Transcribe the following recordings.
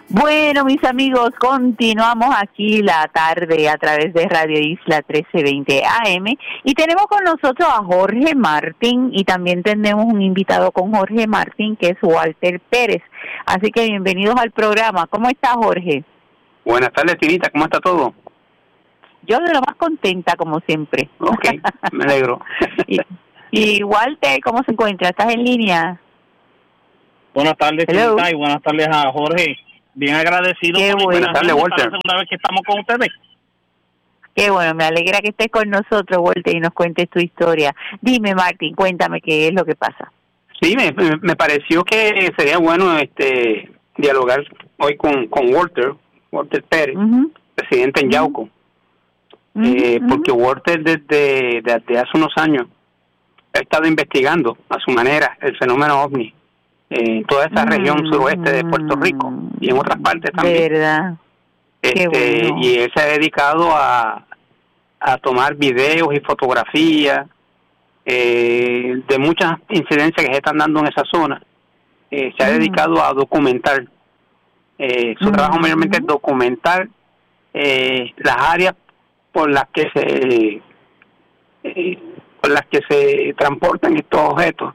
Bueno, mis amigos, continuamos aquí la tarde a través de Radio Isla 1320 AM y tenemos con nosotros a Jorge Martín y también tenemos un invitado con Jorge Martín que es Walter Pérez. Así que bienvenidos al programa. ¿Cómo está, Jorge? Buenas tardes, Tinita. ¿Cómo está todo? Yo de lo más contenta, como siempre. Ok, me alegro. y Walter, ¿cómo se encuentra? ¿Estás en línea? Buenas tardes, Tinita, y buenas tardes a Jorge. Bien agradecido por buenas tardes, Walter. La segunda vez que estamos con ustedes. Qué bueno, me alegra que estés con nosotros, Walter, y nos cuentes tu historia. Dime, Martín, cuéntame qué es lo que pasa. Sí, me pareció que sería bueno dialogar hoy con Walter Pérez, presidente en Yauco, porque Walter desde hace unos años ha estado investigando a su manera el fenómeno OVNI en toda esa región suroeste de Puerto Rico y en otras partes también. ¿Verdad? Bueno. Y él se ha dedicado a tomar videos y fotografías de muchas incidencias que se están dando en esa zona. Se ha dedicado a documentar. Su trabajo mayormente es documentar las áreas por las que se transportan estos objetos.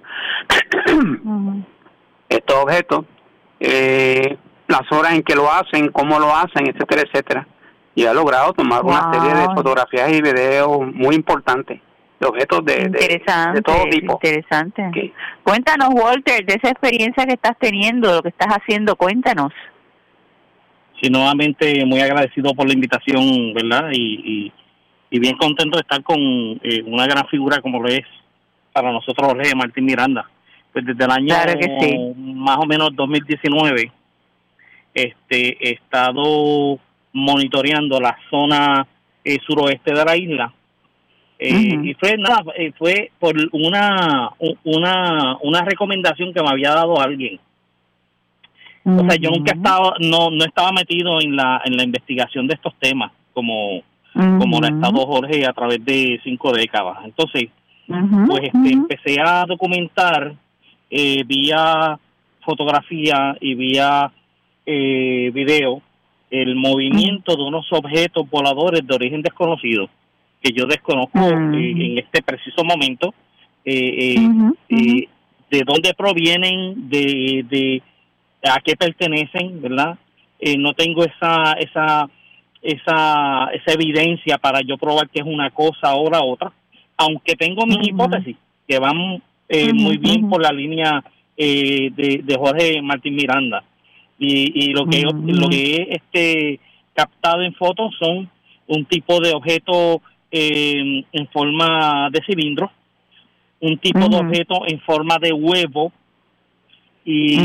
Estos objetos, las horas en que lo hacen, cómo lo hacen, etcétera, etcétera. Y ha logrado tomar una serie de fotografías y videos muy importantes de objetos de todo tipo. Interesante. Okay. Cuéntanos, Walter, de esa experiencia que estás teniendo, lo que estás haciendo, cuéntanos. Sí, nuevamente muy agradecido por la invitación, ¿verdad? Y bien contento de estar con una gran figura como lo es para nosotros Jorge Martín Miranda. Pues desde el año más o menos 2019 he estado monitoreando la zona suroeste de la isla y fue por una recomendación que me había dado alguien. O sea, yo nunca no estaba metido en la investigación de estos temas como lo ha estado Jorge a través de 5 décadas. Entonces, empecé a documentar vía fotografía y vía video el movimiento de unos objetos voladores de origen desconocido que yo desconozco en este preciso momento, de dónde provienen, de a qué pertenecen, ¿verdad? No tengo esa evidencia para yo probar que es una cosa o la otra, aunque tengo mis hipótesis que van muy bien por la línea de Jorge Martín Miranda, y lo que he captado en fotos son un tipo de objeto en forma de cilindro, un tipo de objeto en forma de huevo, y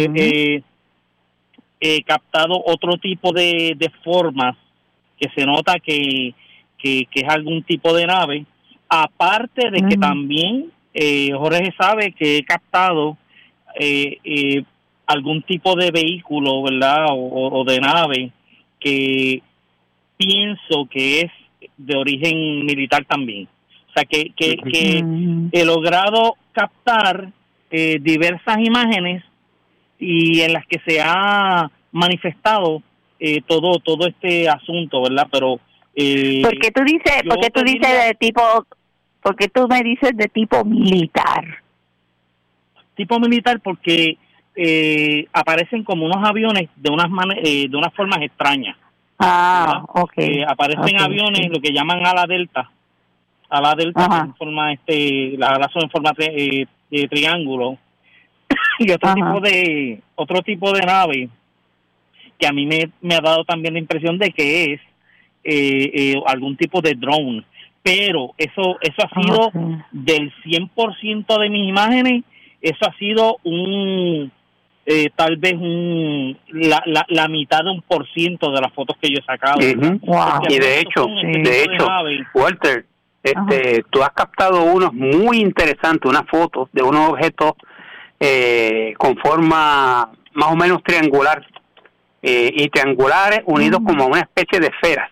he captado otro tipo de formas que se nota que es algún tipo de nave, aparte de que también Jorge sabe que he captado algún tipo de vehículo, ¿verdad? O de nave que pienso que es de origen militar también. O sea, que he logrado captar diversas imágenes y en las que se ha manifestado todo este asunto, ¿verdad? Pero ¿por qué tú dices de tipo? ¿Por qué tú me dices de tipo militar? Tipo militar porque aparecen como unos aviones de unas formas extrañas. Ah, okay. Aparecen aviones, lo que llaman ala delta, en forma las alas son en forma de triángulo, y otro tipo de nave que a mí me ha dado también la impresión de que es algún tipo de drone, pero eso ha sido del 100% de mis imágenes, eso ha sido tal vez la mitad de 1% de las fotos que yo he sacado. Y de hecho, Walter, tú has captado unos muy interesantes, unas fotos de unos objetos con forma más o menos triangular, y triangulares unidos como una especie de esferas,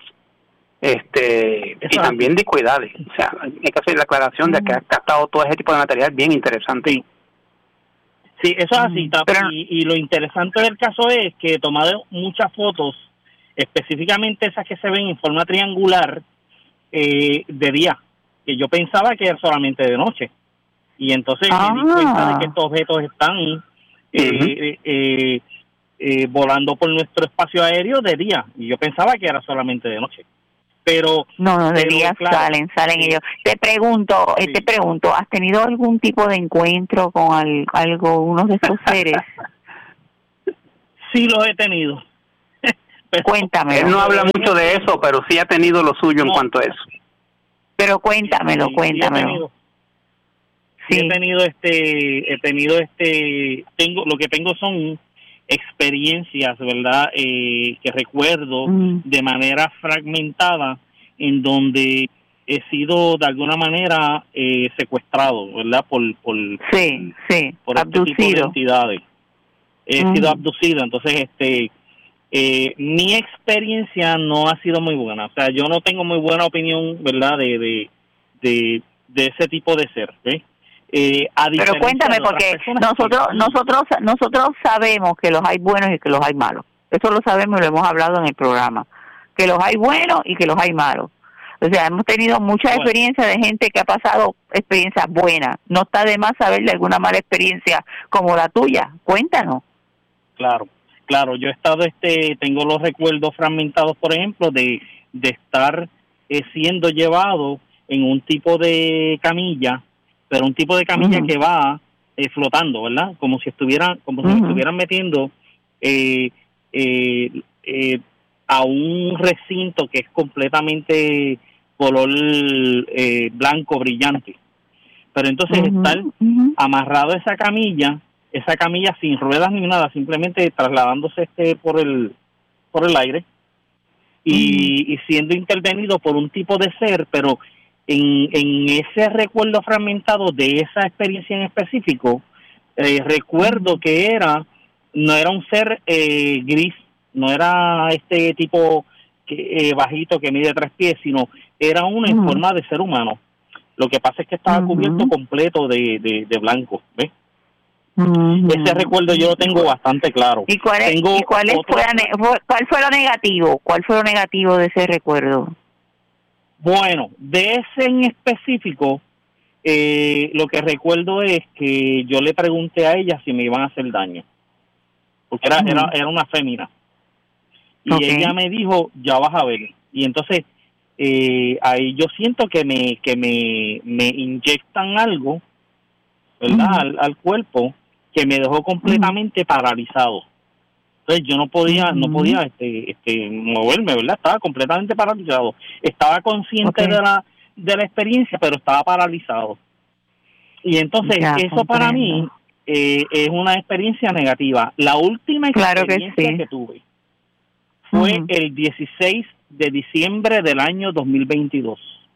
y también discoidales. O sea, hay que hacer la aclaración de que has captado todo ese tipo de material bien interesante. Sí, eso es así. Y lo interesante del caso es que he tomado muchas fotos, específicamente esas que se ven en forma triangular, de día, que yo pensaba que era solamente de noche. Y entonces me di cuenta de que estos objetos están volando por nuestro espacio aéreo de día. Y yo pensaba que era solamente de noche. Pero no, de día claro, salen ellos. Te pregunto, ¿has tenido algún tipo de encuentro con uno de estos seres? Sí, los he tenido. Cuéntamelo. Él no habla mucho de eso, pero sí ha tenido lo suyo en cuanto a eso. Pero cuéntamelo. Sí. Lo que tengo son experiencias, ¿verdad? Que recuerdo de manera fragmentada, en donde he sido de alguna manera secuestrado, ¿verdad? Por abducido. Este tipo de entidades. He sido abducido, entonces mi experiencia no ha sido muy buena. O sea, yo no tengo muy buena opinión, ¿verdad? De ese tipo de ser, ¿ves? Pero cuéntame, porque nosotros sabemos que los hay buenos y que los hay malos. Eso lo sabemos y lo hemos hablado en el programa. Que los hay buenos y que los hay malos. O sea, hemos tenido mucha experiencia de gente que ha pasado experiencias buenas. No está de más saber de alguna mala experiencia como la tuya. Cuéntanos. Claro, yo he estado, tengo los recuerdos fragmentados, por ejemplo, de estar siendo llevado en un tipo de camilla, pero un tipo de camilla que va flotando, ¿verdad? Como si estuvieran metiendo a un recinto que es completamente color blanco brillante. Pero entonces estar amarrado a esa camilla sin ruedas ni nada, simplemente trasladándose por el aire y siendo intervenido por un tipo de ser, pero en ese recuerdo fragmentado de esa experiencia en específico, recuerdo que no era un ser gris, no era este tipo bajito que mide 3 pies, sino era uno en forma de ser humano. Lo que pasa es que estaba cubierto completo de blanco, ¿ves? Ese recuerdo yo lo tengo bastante claro. ¿Y cuál fue lo negativo? ¿Cuál fue lo negativo de ese recuerdo? Bueno, de ese en específico, lo que recuerdo es que yo le pregunté a ella si me iban a hacer daño, porque era una fémina, y ella me dijo, ya vas a ver. Y entonces ahí yo siento que me inyectan algo, ¿verdad? Al cuerpo, que me dejó completamente paralizado. Entonces yo no podía moverme, ¿verdad? Estaba completamente paralizado. Estaba consciente de la experiencia, pero estaba paralizado. Y entonces eso para mí es una experiencia negativa. La última experiencia que tuve fue el 16 de diciembre del año 2022.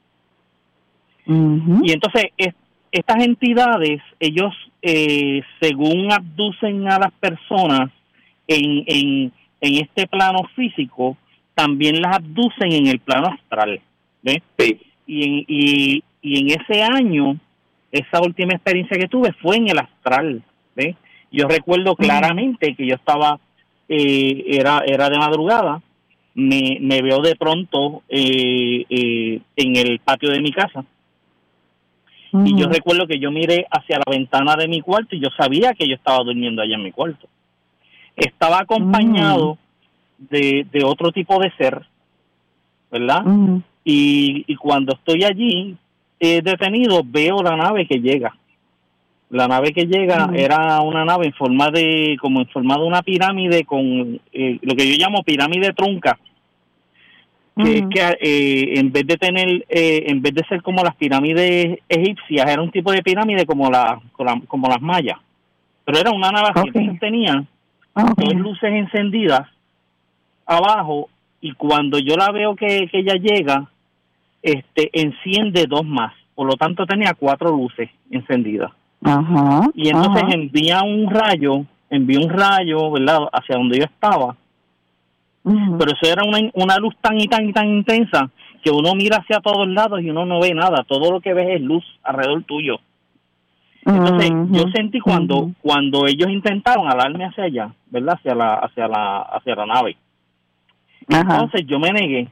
Y entonces estas entidades, ellos según abducen a las personas en este plano físico, también las abducen en el plano astral, ¿ves? Sí. Y en ese año, esa última experiencia que tuve fue en el astral, ¿ves? Yo recuerdo claramente que yo estaba, era de madrugada, me veo de pronto en el patio de mi casa. Y yo recuerdo que yo miré hacia la ventana de mi cuarto y yo sabía que yo estaba durmiendo allá en mi cuarto. Estaba acompañado de otro tipo de ser, ¿verdad? Y cuando estoy allí detenido, veo la nave que llega. La nave que llega era una nave en forma de una pirámide con lo que yo llamo pirámide trunca. Que es que en vez de ser como las pirámides egipcias, era un tipo de pirámide como las mayas, pero era una nave así. Entonces tenía 2 luces encendidas abajo, y cuando yo la veo que ella llega, enciende 2 más, por lo tanto tenía 4 luces encendidas. Y entonces envía un rayo, ¿verdad?, hacia donde yo estaba. Pero eso era una luz tan intensa que uno mira hacia todos lados y uno no ve nada. Todo lo que ves es luz alrededor tuyo. Entonces yo sentí cuando ellos intentaron alarme hacia allá, ¿verdad? Hacia la nave. Entonces yo me negué.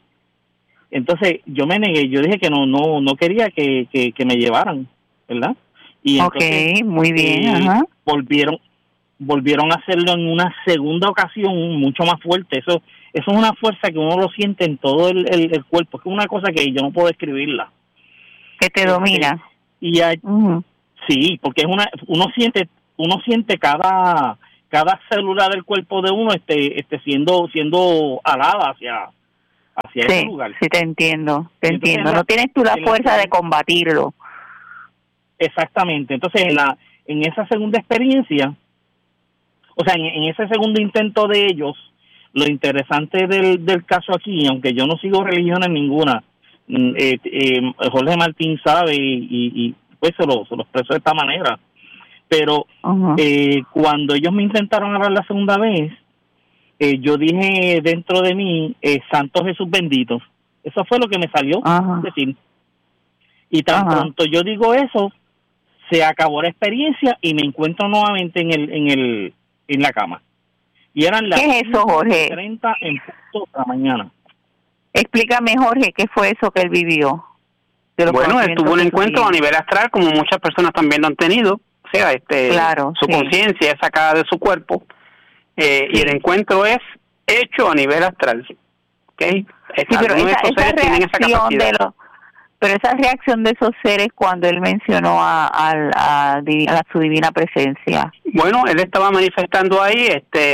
Yo dije que no quería que me llevaran, ¿verdad? Y entonces, muy bien. Volvieron a hacerlo en una segunda ocasión mucho más fuerte. Eso es una fuerza que uno lo siente en todo el cuerpo. Es una cosa que yo no puedo describirla. Que te domina. Y sí, porque es uno siente cada célula del cuerpo de uno siendo alada hacia ese lugar. Sí, te entiendo. No tienes tú la fuerza de combatirlo. Exactamente. Entonces, en esa segunda experiencia, o sea, en ese segundo intento de ellos, lo interesante del caso aquí, aunque yo no sigo religiones ninguna, Jorge Martín sabe y pues se lo expresó de esta manera, pero cuando ellos me intentaron hablar la segunda vez, yo dije dentro de mí, Santo Jesús bendito. Eso fue lo que me salió decir. Y tan pronto yo digo eso, se acabó la experiencia y me encuentro nuevamente en la cama. Y eran las ¿Qué es eso, Jorge? 30 en punto de la mañana. Explícame, Jorge, ¿qué fue eso que él vivió? Bueno, él tuvo un encuentro a nivel astral, como muchas personas también lo han tenido. O sea, su conciencia es sacada de su cuerpo, y el encuentro es hecho a nivel astral. ¿Okay? Pero esa reacción pero esa reacción de esos seres cuando él mencionó a su divina presencia. Bueno, él estaba manifestando ahí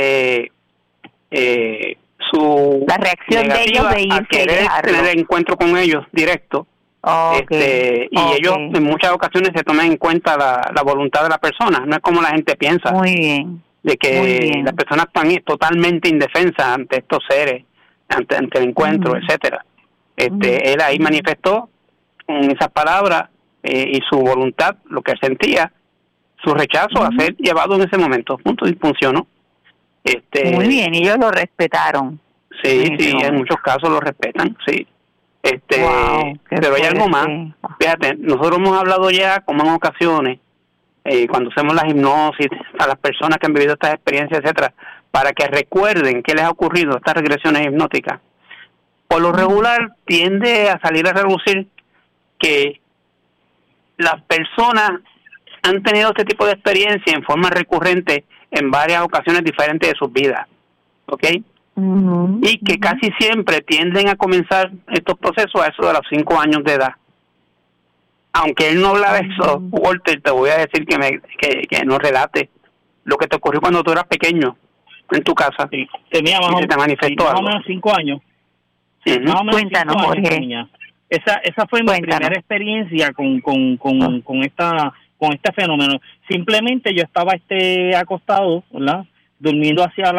la reacción de ellos de irse a querer tener encuentro con ellos directo. Ellos en muchas ocasiones se toman en cuenta la voluntad de la persona, no es como la gente piensa. Muy bien. De que las personas están totalmente indefensas ante estos seres, ante el encuentro, etcétera. Él ahí manifestó con esas palabras y su voluntad, lo que él sentía, su rechazo a ser llevado en ese momento. Punto, y funcionó. Muy bien, ellos lo respetaron. Sí, en muchos casos lo respetan, sí. Pero hay algo más. Fíjate, nosotros hemos hablado ya como en ocasiones, cuando hacemos las hipnosis a las personas que han vivido estas experiencias, etcétera, para que recuerden qué les ha ocurrido estas regresiones hipnóticas. Por lo regular tiende a salir a relucir que las personas han tenido este tipo de experiencia en forma recurrente en varias ocasiones diferentes de sus vidas, ¿ok? Y que casi siempre tienden a comenzar estos procesos a eso de los 5 años de edad. Aunque él no habla de eso, Walter, te voy a decir que no relate lo que te ocurrió cuando tú eras pequeño en tu casa. Sí. Tenía más te manifestó más o menos 5 años. Cuéntanos, Jorge. Esa fue mi primera experiencia con este fenómeno. Simplemente yo estaba acostado, ¿verdad? Durmiendo hacia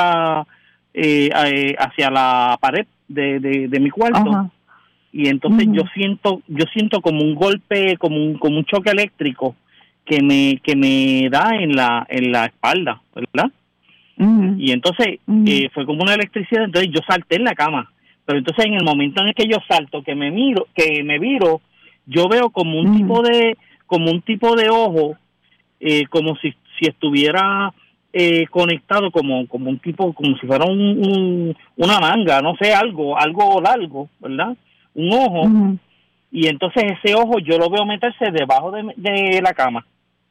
la pared de mi cuarto. Y entonces yo siento como un golpe, como un choque eléctrico que me da en la espalda, ¿verdad? Y entonces fue como una electricidad. Entonces yo salté en la cama. Pero entonces en el momento en el que yo salto, que me viro, yo veo como un tipo de ojo, como si estuviera conectado como un tipo, como si fuera una manga, no sé, algo largo, ¿verdad? Un ojo. Y entonces ese ojo yo lo veo meterse debajo de la cama.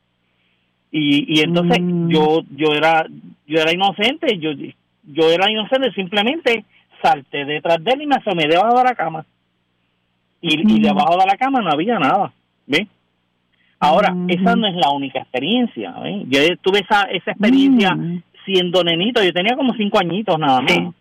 Y entonces yo era inocente, yo era inocente, simplemente salté detrás de él y me asomé debajo de la cama. Y debajo de la cama no había nada, ¿ves? Ahora, esa no es la única experiencia, ¿ves? Yo tuve esa experiencia siendo nenito, yo tenía como 5 añitos nada más.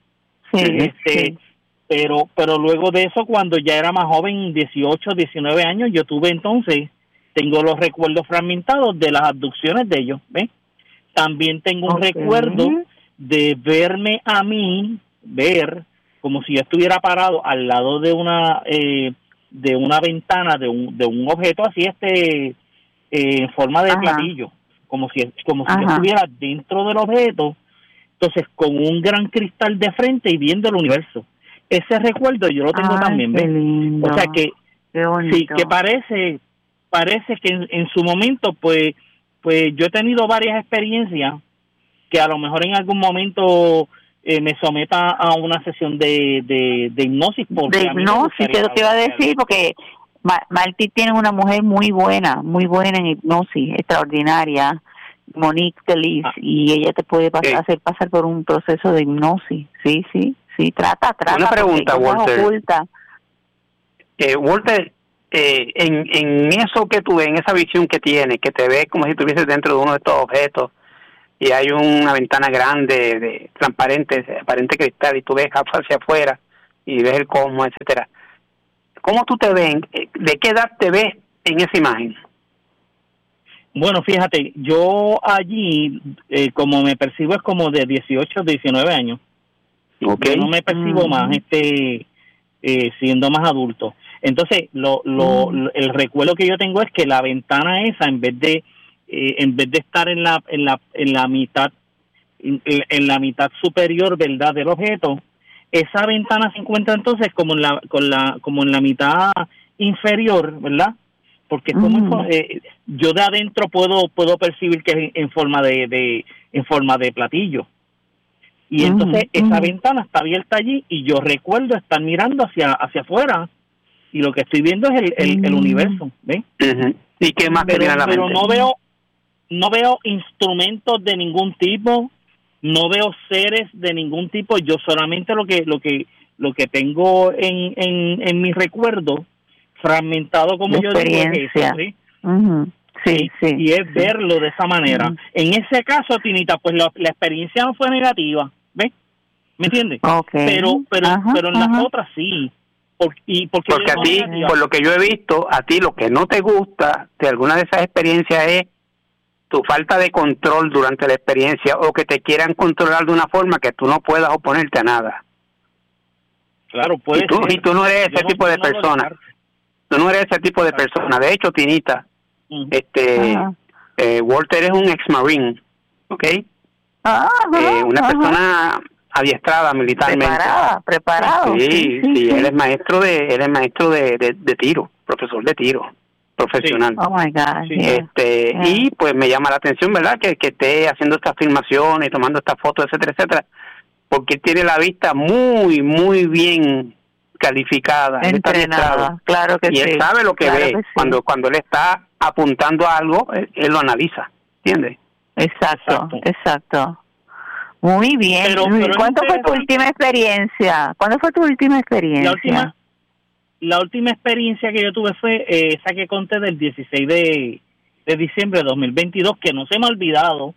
Pero luego de eso, cuando ya era más joven, 18, 19 años, tengo los recuerdos fragmentados de las abducciones de ellos, ¿ves? También tengo un recuerdo de verme a mí, ver como si yo estuviera parado al lado de una ventana de un objeto así en forma de platillo, como si yo estuviera dentro del objeto, entonces con un gran cristal de frente y viendo el universo. Ese recuerdo yo lo tengo también, ¿ves? O sea que sí, que parece que en su momento pues pues yo he tenido varias experiencias que a lo mejor en algún momento me someta a una sesión de hipnosis. De hipnosis, te lo que iba a decir, porque Marty tiene una mujer muy buena en hipnosis, extraordinaria, Monique Delis, y ella te puede hacer pasar por un proceso de hipnosis. Sí, trata. Una pregunta, Walter. Walter, en eso que tú ves, en esa visión que tienes, que te ves como si estuvieses dentro de uno de estos objetos, y hay una ventana grande, transparente, aparente cristal, y tú ves hacia afuera, y ves el cosmos, etcétera. ¿Cómo tú te ves? ¿De qué edad te ves en esa imagen? Bueno, fíjate, yo allí, como me percibo, es como de 18, 19 años. Okay. Yo no me percibo más siendo más adulto. Entonces, el recuerdo que yo tengo es que la ventana esa, en vez de estar en la mitad superior, ¿verdad?, del objeto, esa ventana se encuentra entonces como en la mitad inferior, ¿verdad? Porque como yo de adentro puedo percibir que es en forma de platillo. Y entonces esa ventana está abierta allí y yo recuerdo estar mirando hacia afuera y lo que estoy viendo es el universo, ¿ves? ¿Y qué más te viene a la mente? Pero no veo instrumentos de ningún tipo, no veo seres de ningún tipo. Yo solamente lo que tengo en mi recuerdo fragmentado, como yo digo, es eso, ¿sí? Sí, y es verlo de esa manera. En ese caso, Tinita, pues la experiencia no fue negativa, ¿ves? ¿Me entiendes? Pero en las otras sí. Porque a ti, por lo que yo he visto, a ti lo que no te gusta de alguna de esas experiencias es tu falta de control durante la experiencia, o que te quieran controlar de una forma que tú no puedas oponerte a nada. Claro, puede ser. Y tú no eres ese tipo de persona. Tú no eres ese tipo de persona. De hecho, Tinita, Walter es un ex-marine, ¿ok? Una persona adiestrada militarmente. Preparado. Sí, él es maestro de tiro, profesor de tiro profesional. Oh my God. Y pues me llama la atención, ¿verdad?, que esté haciendo estas filmaciones, tomando estas fotos, etcétera, porque tiene la vista muy, muy bien calificada, entrenada, claro que sí. Y él sabe lo que ve. Cuando él está apuntando a algo, él lo analiza, ¿entiendes? Exacto. Muy bien. Pero ¿Cuándo fue tu última experiencia? La última experiencia que yo tuve fue esa que conté del 16 de diciembre de 2022, que no se me ha olvidado,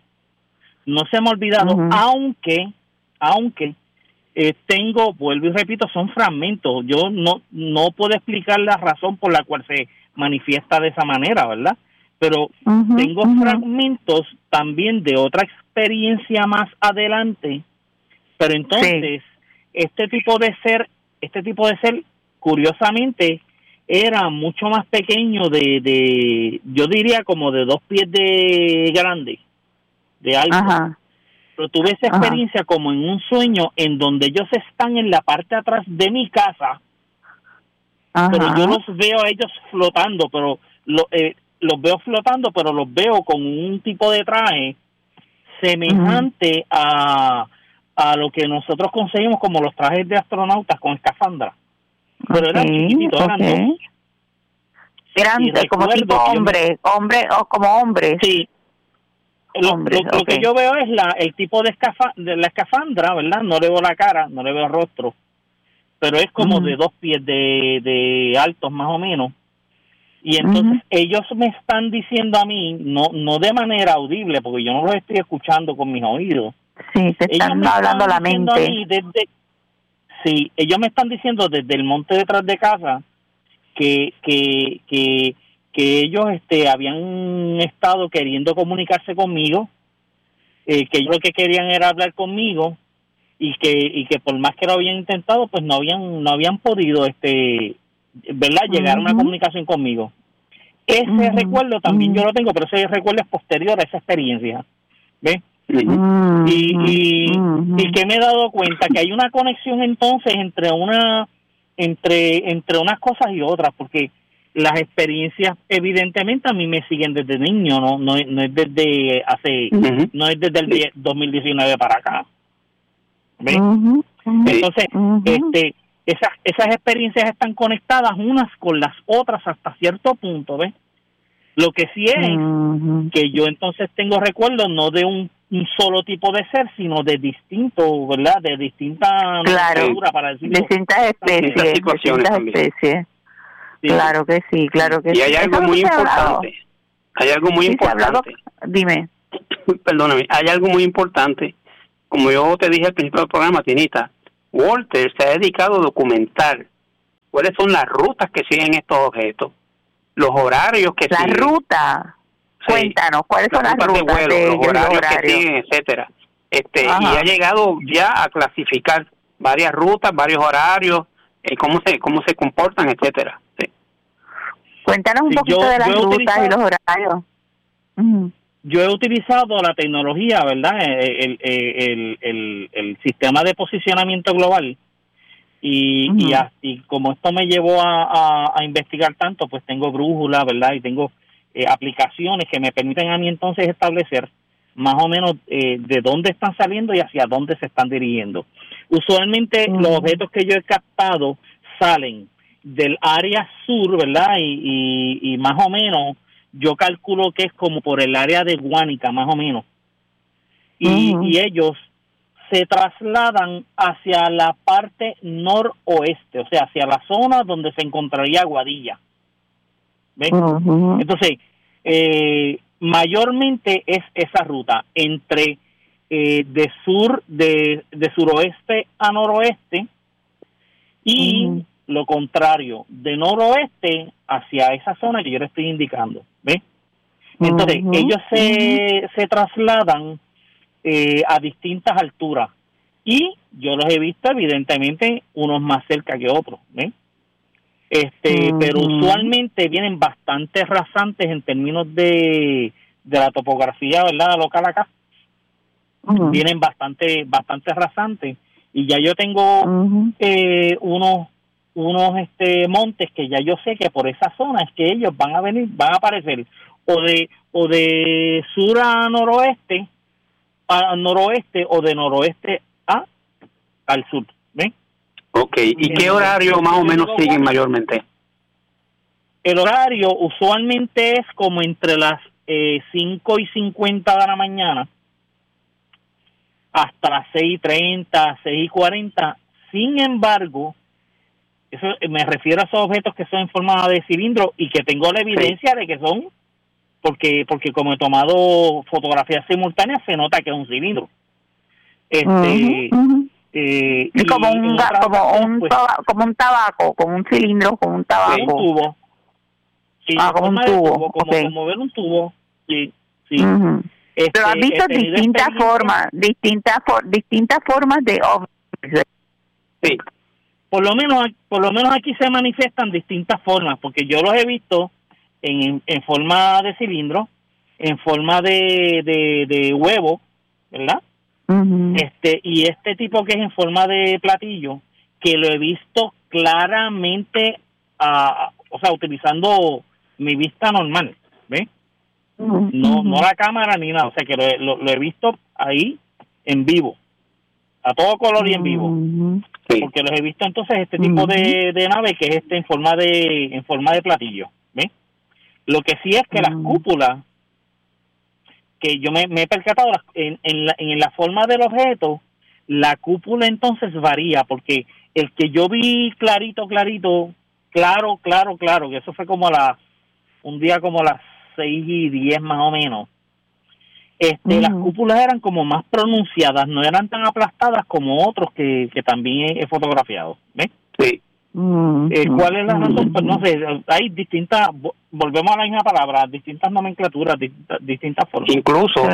aunque tengo, vuelvo y repito, son fragmentos. Yo no puedo explicar la razón por la cual se manifiesta de esa manera, ¿verdad? Pero tengo fragmentos también de otra experiencia más adelante. Pero entonces, este tipo de ser, curiosamente, era mucho más pequeño, yo diría como de 2 pies de grande, de alto. Pero tuve esa experiencia como en un sueño, en donde ellos están en la parte de atrás de mi casa, pero yo los veo a ellos flotando, pero los veo flotando, pero los veo con un tipo de traje semejante a lo que nosotros conseguimos como los trajes de astronautas con escafandra. Pero eran chiquititos, eran dos. Grandes, como tipo hombre o como hombre. Sí. Lo que yo veo es el tipo de la escafandra, ¿verdad? No le veo la cara, no le veo el rostro, pero es como de 2 pies de altos más o menos. Y entonces ellos me están diciendo a mí, no de manera audible, porque yo no los estoy escuchando con mis oídos. Sí, te están hablando la mente. Ellos me están diciendo desde el monte detrás de casa que ellos habían estado queriendo comunicarse conmigo, que ellos lo que querían era hablar conmigo, y que por más que lo habían intentado, pues no habían podido ¿verdad?, llegar a una comunicación conmigo. Ese recuerdo también yo lo tengo, pero ese recuerdo es posterior a esa experiencia, ¿ves? Y que me he dado cuenta que hay una conexión entonces entre unas cosas y otras, porque las experiencias evidentemente a mí me siguen desde niño, no es desde hace, no es desde el 2019 para acá. ¿Ves? Entonces, esas experiencias están conectadas unas con las otras hasta cierto punto, ¿ves? Lo que sí es que yo entonces tengo recuerdos no de un solo tipo de ser, sino de distintos, ¿verdad? De distintas para decirlo. Distintas especies. Sí. Claro que sí, claro que sí. Y hay algo muy importante. Hay algo muy importante. Dime. Perdóname, hay algo muy importante. Como yo te dije al principio del programa, Tinita, Walter se ha dedicado a documentar cuáles son las rutas que siguen estos objetos, los horarios que siguen. La ruta. Sí. Cuéntanos, ¿cuáles son las rutas de vuelo, los horarios que siguen, etcétera? Y ha llegado ya a clasificar varias rutas, varios horarios, cómo se comportan, etcétera. Sí. Cuéntanos un poquito de las rutas y los horarios. Yo he utilizado la tecnología, ¿verdad? El sistema de posicionamiento global y como esto me llevó a investigar tanto, pues tengo brújula, ¿verdad? Y tengo aplicaciones que me permiten a mí entonces establecer más o menos de dónde están saliendo y hacia dónde se están dirigiendo. Usualmente los objetos que yo he captado salen del área sur, ¿verdad? Y más o menos yo calculo que es como por el área de Guánica, más o menos. Y ellos se trasladan hacia la parte noroeste, o sea, hacia la zona donde se encontraría Aguadilla. ¿Ves? Entonces, mayormente es esa ruta entre de suroeste a noroeste y lo contrario, de noroeste hacia esa zona que yo le estoy indicando, ¿ves? Entonces, ellos se trasladan a distintas alturas y yo los he visto evidentemente unos más cerca que otros, ¿ves? Pero usualmente vienen bastante rasantes en términos de la topografía, ¿verdad? Local acá. Vienen bastante rasantes y ya yo tengo unos montes que ya yo sé que por esa zona es que ellos van a aparecer o de sur a noroeste o de noroeste al sur, ¿ven? Okay, ¿y qué horario más o menos siguen mayormente? El horario usualmente es como entre las 5:50 de la mañana hasta las 6:30, 6:40. Sin embargo, eso me refiero a esos objetos que son en forma de cilindro y que tengo la evidencia de que son, porque como he tomado fotografías simultáneas se nota que es un cilindro. Como un tabaco, como un cilindro, como un tabaco. Un tubo. Sí, como un tubo. Como ver un tubo. Sí. Pero has visto distintas formas de ovnis. Sí. Por lo menos aquí se manifiestan distintas formas, porque yo los he visto en forma de cilindro, en forma de huevo, ¿verdad? Y este tipo que es en forma de platillo, que lo he visto claramente, o sea, utilizando mi vista normal, ¿ves? No la cámara ni nada, o sea que lo he visto ahí en vivo, a todo color y en vivo. Sí. Porque los he visto entonces este tipo de nave que es en forma de platillo, ¿ves? Lo que sí es que las cúpulas, que yo me he percatado en la forma del objeto, la cúpula entonces varía, porque el que yo vi clarito, claro, que eso fue como un día como a las 6:10 más o menos. Las cúpulas eran como más pronunciadas, no eran tan aplastadas como otros que también he fotografiado, ¿ves? Sí. ¿Cuál es la razón? Pues no sé, hay distintas, volvemos a la misma palabra, distintas nomenclaturas, distintas formas. Incluso,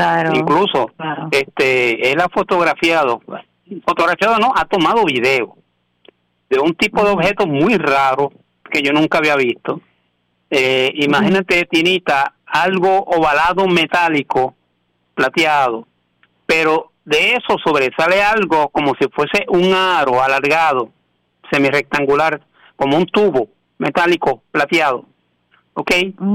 él ha fotografiado no, ha tomado video de un tipo de objeto muy raro que yo nunca había visto. Imagínate, Tinita, algo ovalado metálico, plateado, pero de eso sobresale algo como si fuese un aro alargado, semirectangular, como un tubo metálico plateado. ¿ok?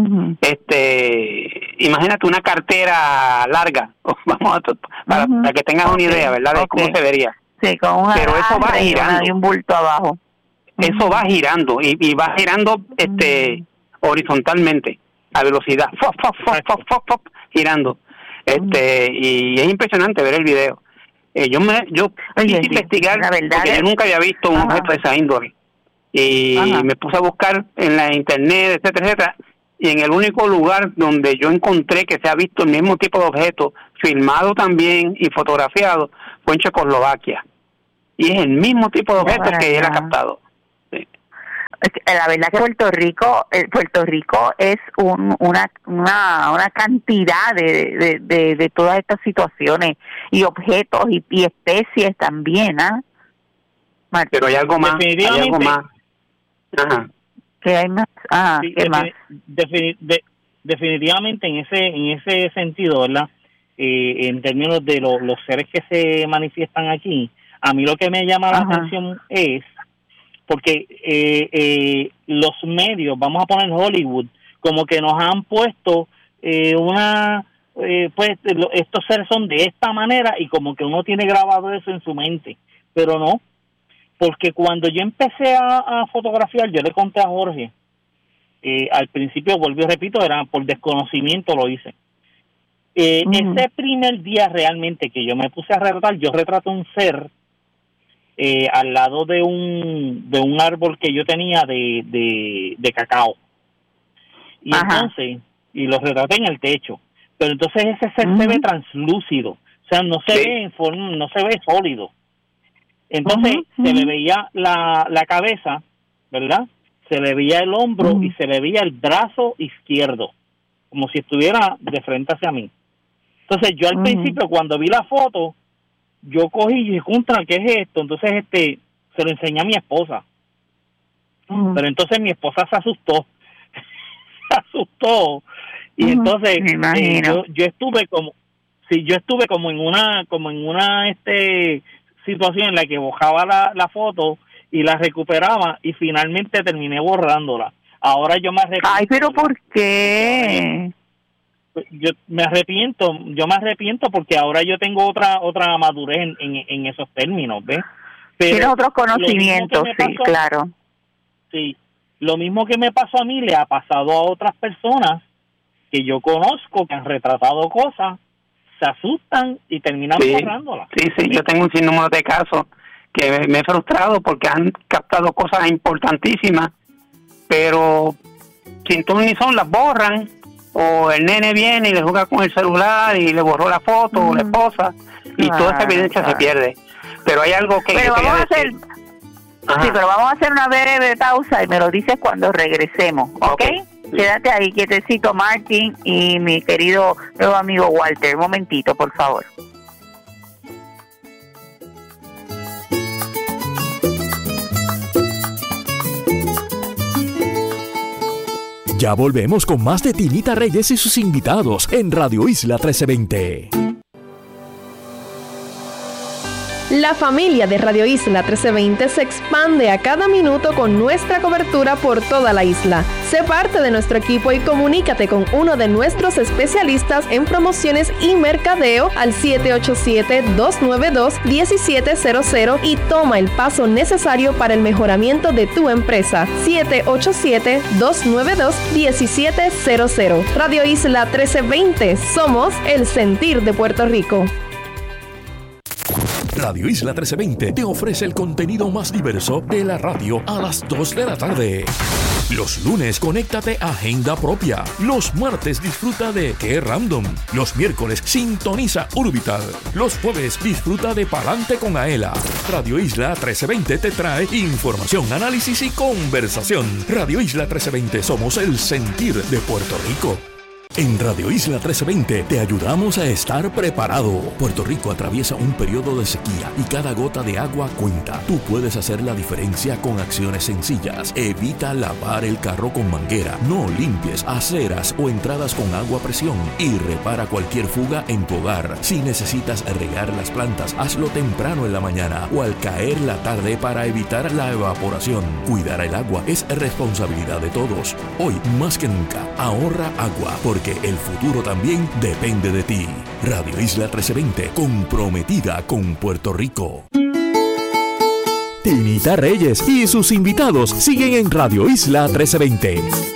Imagínate una cartera larga, vamos para que tengas una idea, ¿verdad? De cómo se vería. Sí, con una pero eso va girando y un bulto abajo. Eso va girando y va girando horizontalmente a velocidad, girando. Y es impresionante ver el video. Yo quise investigar porque yo nunca había visto un objeto de esa índole y me puse a buscar en la internet, etcétera, y en el único lugar donde yo encontré que se ha visto el mismo tipo de objeto filmado también y fotografiado fue en Checoslovaquia, y es el mismo tipo de objeto que él ha captado. Sí. La verdad que Puerto Rico es una cantidad de todas estas situaciones y objetos y especies también, Pero hay algo más, Ajá. ¿Qué hay más? Sí, ¿qué más? Definitivamente en ese sentido, ¿verdad? En términos de los seres que se manifiestan aquí, a mí lo que me llama la atención es porque los medios, vamos a poner Hollywood, como que nos han puesto estos seres son de esta manera y como que uno tiene grabado eso en su mente, pero no, porque cuando yo empecé a fotografiar, yo le conté a Jorge, al principio, vuelvo y repito, era por desconocimiento lo hice. Ese primer día realmente que yo me puse a retratar, yo retraté un ser al lado de un árbol que yo tenía de cacao. Y entonces, y lo retraté en el techo. Pero entonces ese ser se ve translúcido, o sea, no se ve en forma, no se ve sólido. Entonces se le veía la cabeza, ¿verdad? Se le veía el hombro y se le veía el brazo izquierdo, como si estuviera de frente hacia mí. Entonces yo al principio, cuando vi la foto, yo cogí y dije, contra, ¿qué es esto? Entonces se lo enseñé a mi esposa. Pero entonces mi esposa se asustó. Y entonces yo estuve como en una situación en la que bajaba la foto y la recuperaba y finalmente terminé borrándola. Ahora yo me arrepiento. Ay, pero ¿por qué? Yo me arrepiento porque ahora yo tengo otra madurez en esos términos, ¿ves? Tienes otros conocimientos, sí, claro. Sí, lo mismo que me pasó a mí le ha pasado a otras personas que yo conozco que han retratado cosas, se asustan y terminan borrándolas. Sí, yo tengo un sinnúmero de casos que me he frustrado porque han captado cosas importantísimas, pero sin ton ni son las borran, o el nene viene y le juega con el celular y le borró la foto, o la esposa, y toda esa evidencia se pierde. Pero hay algo que... Pero vamos a hacer una breve pausa y me lo dices cuando regresemos, ¿ok? Quédate ahí quietecito, Martín, y mi querido nuevo amigo Walter. Un momentito, por favor. Ya volvemos con más de Tinita Reyes y sus invitados en Radio Isla 1320. La familia de Radio Isla 1320 se expande a cada minuto con nuestra cobertura por toda la isla. Sé parte de nuestro equipo y comunícate con uno de nuestros especialistas en promociones y mercadeo al 787-292-1700 y toma el paso necesario para el mejoramiento de tu empresa. 787-292-1700. Radio Isla 1320. Somos el sentir de Puerto Rico. Radio Isla 1320 te ofrece el contenido más diverso de la radio a las 2 de la tarde. Los lunes, conéctate a Agenda Propia. Los martes, disfruta de Qué Random. Los miércoles, sintoniza Urbital. Los jueves, disfruta de Palante con Aela. Radio Isla 1320 te trae información, análisis y conversación. Radio Isla 1320, somos el sentir de Puerto Rico. En Radio Isla 1320 te ayudamos a estar preparado. Puerto Rico atraviesa un periodo de sequía y cada gota de agua cuenta. Tú puedes hacer la diferencia con acciones sencillas. Evita lavar el carro con manguera. No limpies aceras o entradas con agua a presión. Y repara cualquier fuga en tu hogar. Si necesitas regar las plantas, hazlo temprano en la mañana o al caer la tarde para evitar la evaporación. Cuidar el agua es responsabilidad de todos. Hoy, más que nunca, ahorra agua, porque el futuro también depende de ti. Radio Isla 1320, comprometida con Puerto Rico. Tinita Reyes y sus invitados siguen en Radio Isla 1320.